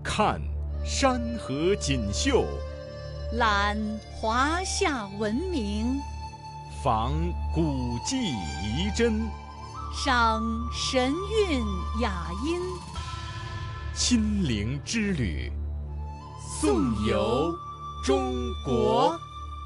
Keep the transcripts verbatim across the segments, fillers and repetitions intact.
看山河锦绣， 览华夏文明， 访古迹遗珍， 赏神韵雅音。 亲临之旅，颂游中国。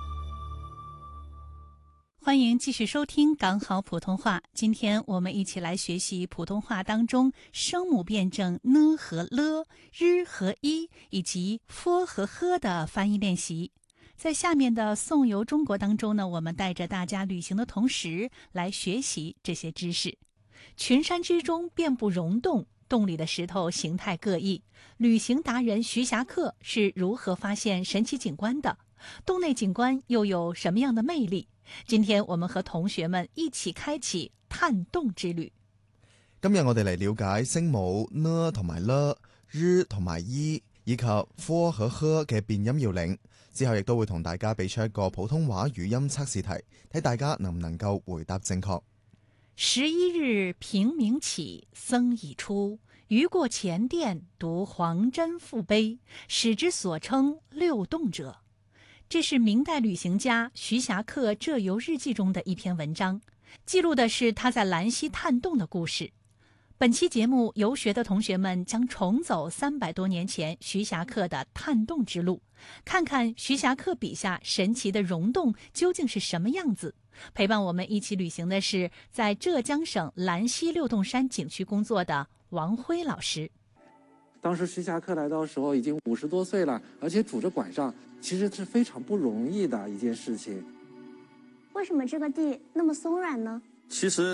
欢迎继续收听港好普通话。今天我们一起来学习普通话当中声母辩证呢和了、日和一以及 f 和 h 的发音练习。在下面的颂游中国当中呢，我们带着大家旅行的同时来学习这些知识。群山之中遍布溶洞，洞里的石头形态各异。旅行达人徐霞客是如何发现神奇景观的？洞内景观又有什么样的魅力？今天我們和同學們一起開啟探洞之旅。 今日我哋嚟了解聲母呢同埋了、日同埋一以及 f 和 h 嘅變音要領。之後亦都會同大家俾出一個普通話語音測試題，睇大家能唔能夠回答正確。 十一日平明起，僧已出，余過前殿，讀黃針覆碑，使之所稱六洞者。這是明代旅行家徐霞客浙遊日記中的一篇文章，記錄的是他在蘭溪探洞的故事。本期節目遊學的同學們將重走三百多年前徐霞客的探洞之路，看看徐霞客筆下神奇的溶洞究竟是什麼樣子。陪伴我們一起旅行的是在浙江省蘭溪六洞山景區工作的王輝老師。 當時徐霞客來到的時候已經五十多歲了，而且拄着拐杖，其實是非常不容易的一件事情。 為什麼這個地那麼鬆軟呢？ 其實